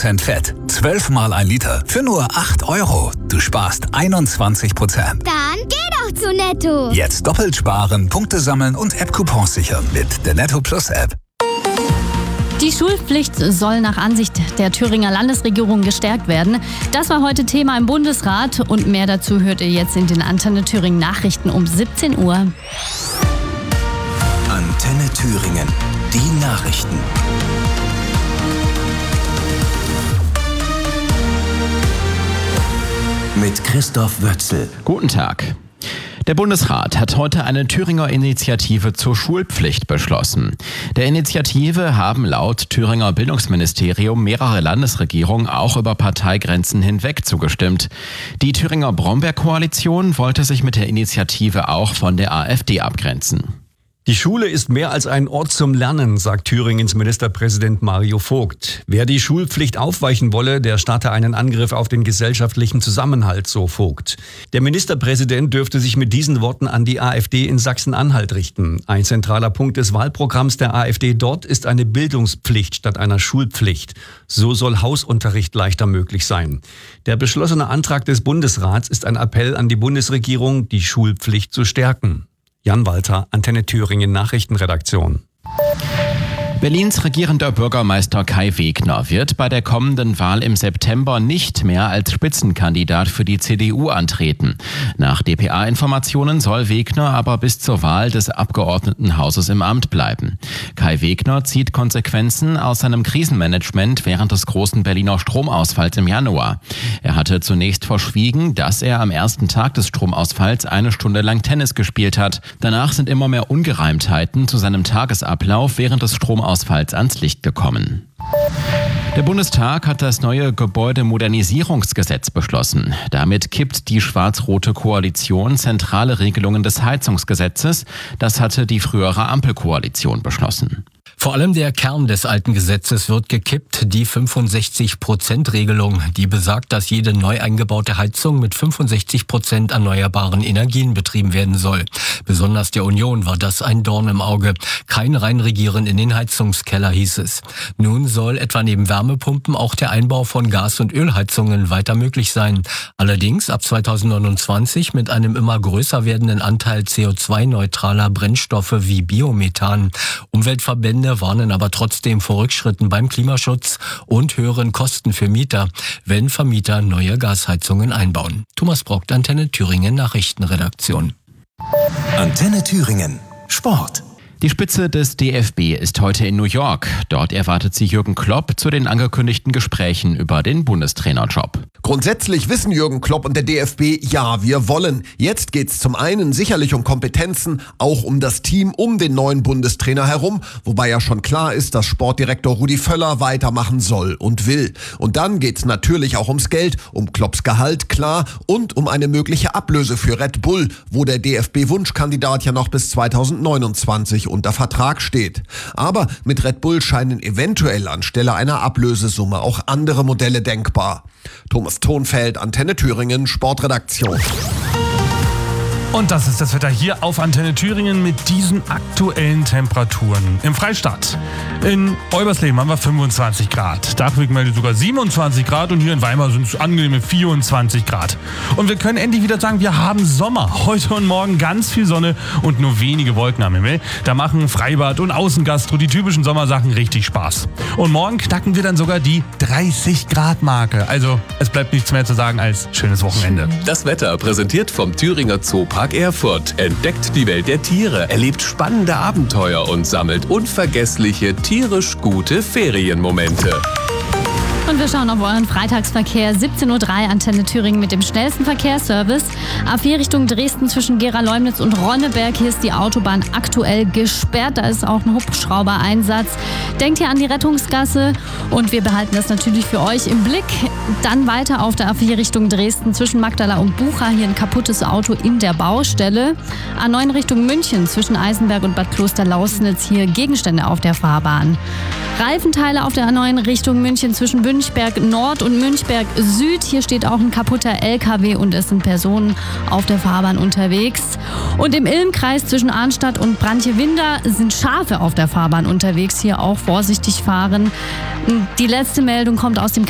0% Fett. 12 mal 1 Liter für nur 8 €. Du sparst 21%. Dann geh doch zu Netto. Jetzt doppelt sparen, Punkte sammeln und App-Coupons sichern mit der Netto Plus App. Die Schulpflicht soll nach Ansicht der Thüringer Landesregierung gestärkt werden. Das war heute Thema im Bundesrat und mehr dazu hört ihr jetzt in den Antenne Thüringen Nachrichten um 17 Uhr. Antenne Thüringen, die Nachrichten. Mit Christoph Wötzel. Guten Tag. Der Bundesrat hat heute eine Thüringer Initiative zur Schulpflicht beschlossen. Der Initiative haben laut Thüringer Bildungsministerium mehrere Landesregierungen auch über Parteigrenzen hinweg zugestimmt. Die Thüringer Brombeer-Koalition wollte sich mit der Initiative auch von der AfD abgrenzen. Die Schule ist mehr als ein Ort zum Lernen, sagt Thüringens Ministerpräsident Mario Vogt. Wer die Schulpflicht aufweichen wolle, der starte einen Angriff auf den gesellschaftlichen Zusammenhalt, so Vogt. Der Ministerpräsident dürfte sich mit diesen Worten an die AfD in Sachsen-Anhalt richten. Ein zentraler Punkt des Wahlprogramms der AfD dort ist eine Bildungspflicht statt einer Schulpflicht. So soll Hausunterricht leichter möglich sein. Der beschlossene Antrag des Bundesrats ist ein Appell an die Bundesregierung, die Schulpflicht zu stärken. Jan Walter, Antenne Thüringen Nachrichtenredaktion. Berlins regierender Bürgermeister Kai Wegner wird bei der kommenden Wahl im September nicht mehr als Spitzenkandidat für die CDU antreten. Nach dpa-Informationen soll Wegner aber bis zur Wahl des Abgeordnetenhauses im Amt bleiben. Kai Wegner zieht Konsequenzen aus seinem Krisenmanagement während des großen Berliner Stromausfalls im Januar. Er hatte zunächst verschwiegen, dass er am ersten Tag des Stromausfalls 1 Stunde lang Tennis gespielt hat. Danach sind immer mehr Ungereimtheiten zu seinem Tagesablauf während des Stromausfalls ans Licht gekommen. Der Bundestag hat das neue Gebäudemodernisierungsgesetz beschlossen. Damit kippt die schwarz-rote Koalition zentrale Regelungen des Heizungsgesetzes. Das hatte die frühere Ampelkoalition beschlossen. Vor allem der Kern des alten Gesetzes wird gekippt, die 65%-Regelung, die besagt, dass jede neu eingebaute Heizung mit 65% erneuerbaren Energien betrieben werden soll. Besonders der Union war das ein Dorn im Auge. Kein Reinregieren in den Heizungskeller, hieß es. Nun soll etwa neben Wärmepumpen auch der Einbau von Gas- und Ölheizungen weiter möglich sein. Allerdings ab 2029 mit einem immer größer werdenden Anteil CO2-neutraler Brennstoffe wie Biomethan. Umweltverbände warnen aber trotzdem vor Rückschritten beim Klimaschutz und höheren Kosten für Mieter, wenn Vermieter neue Gasheizungen einbauen. Thomas Brockt, Antenne Thüringen Nachrichtenredaktion. Antenne Thüringen Sport. Die Spitze des DFB ist heute in New York. Dort erwartet sie Jürgen Klopp zu den angekündigten Gesprächen über den Bundestrainerjob. Grundsätzlich wissen Jürgen Klopp und der DFB, ja, wir wollen. Jetzt geht's zum einen sicherlich um Kompetenzen, auch um das Team um den neuen Bundestrainer herum, wobei ja schon klar ist, dass Sportdirektor Rudi Völler weitermachen soll und will. Und dann geht's natürlich auch ums Geld, um Klopps Gehalt, klar, und um eine mögliche Ablöse für Red Bull, wo der DFB-Wunschkandidat ja noch bis 2029 unter Vertrag steht. Aber mit Red Bull scheinen eventuell anstelle einer Ablösesumme auch andere Modelle denkbar. Thomas Thonfeld, Antenne Thüringen, Sportredaktion. Und das ist das Wetter hier auf Antenne Thüringen mit diesen aktuellen Temperaturen im Freistaat. In Eubersleben haben wir 25 Grad. Dachwig meldet sogar 27 Grad und hier in Weimar sind es angenehme 24 Grad. Und wir können endlich wieder sagen, wir haben Sommer. Heute und morgen ganz viel Sonne und nur wenige Wolken am Himmel. Da machen Freibad und Außengastro, die typischen Sommersachen, richtig Spaß. Und morgen knacken wir dann sogar die 30 Grad Marke. Also es bleibt nichts mehr zu sagen als schönes Wochenende. Das Wetter präsentiert vom Thüringer Zoopark Erfurt. Entdeckt die Welt der Tiere, erlebt spannende Abenteuer und sammelt unvergessliche, tierisch gute Ferienmomente. Und wir schauen auf euren Freitagsverkehr. 17:03 Uhr Antenne Thüringen mit dem schnellsten Verkehrsservice. A4 Richtung Dresden zwischen Gera-Leumnitz und Ronneberg. Hier ist die Autobahn aktuell gesperrt. Da ist auch ein Hubschrauber-Einsatz. Denkt hier an die Rettungsgasse und wir behalten das natürlich für euch im Blick. Dann weiter auf der A4 Richtung Dresden zwischen Magdala und Bucha. Hier ein kaputtes Auto in der Baustelle. A9 Richtung München zwischen Eisenberg und Bad Kloster-Lausnitz. Hier Gegenstände auf der Fahrbahn. Reifenteile auf der A9 Richtung München zwischen Münchberg Nord und Münchberg Süd. Hier steht auch ein kaputter LKW und es sind Personen auf der Fahrbahn unterwegs. Und im Ilmkreis zwischen Arnstadt und Brantje-Winder sind Schafe auf der Fahrbahn unterwegs. Hier auch vorsichtig fahren. Die letzte Meldung kommt aus dem